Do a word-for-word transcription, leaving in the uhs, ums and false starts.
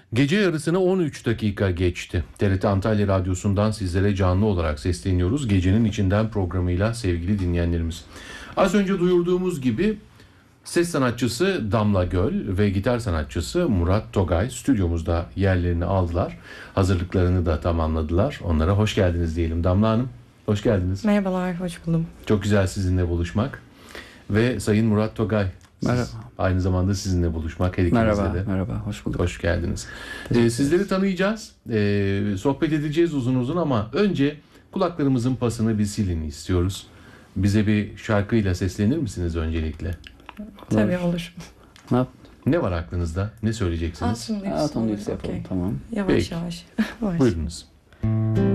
Gece yarısına on üç dakika geçti. T R T Antalya Radyosu'ndan sizlere canlı olarak sesleniyoruz. Gecenin içinden programıyla sevgili dinleyenlerimiz. Az önce duyurduğumuz gibi ses sanatçısı Damla Göl ve gitar sanatçısı Murat Togay stüdyomuzda yerlerini aldılar. Hazırlıklarını da tamamladılar. Onlara hoş geldiniz diyelim. Damla Hanım, hoş geldiniz. Merhabalar, hoş buldum. Çok güzel sizinle buluşmak. Ve Sayın Murat Togay, Merhaba. aynı zamanda sizinle buluşmak her ikinizde Merhaba, de. merhaba, hoş bulduk. Hoş geldiniz. Ee, sizleri tanıyacağız, ee, sohbet edeceğiz uzun uzun ama önce kulaklarımızın pasını bir silin istiyoruz. Bize bir şarkıyla seslenir misiniz öncelikle? Tabii olur. Ne yap? Ne var aklınızda? Ne söyleyeceksiniz? Atom Atom Leaves yapalım, okey. tamam. Yavaş Peki. yavaş. Yavaş. Buyurunuz.